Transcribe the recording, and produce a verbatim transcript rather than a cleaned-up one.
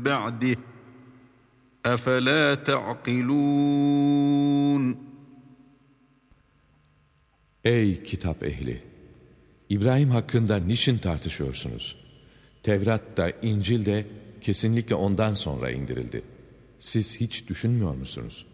بَعْدِهِ أَفَلَا تَعْقِلُونَ Ey kitap ehli! İbrahim hakkında niçin tartışıyorsunuz? Tevrat da İncil de kesinlikle ondan sonra indirildi. Siz hiç düşünmüyor musunuz?